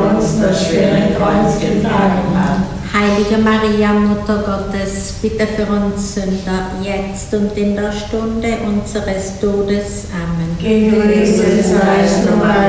uns das schwere Kreuz getragen hat. Heilige Maria, Mutter Gottes, bitte für uns Sünder, jetzt und in der Stunde unseres Todes. Amen. Gegrüßet seist du, Maria,